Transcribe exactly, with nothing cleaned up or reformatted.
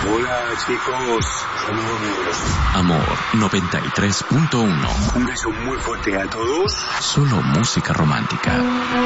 Hola, chicos. Saludos. Amor noventa y tres punto uno. Un beso muy fuerte a todos. Solo música romántica.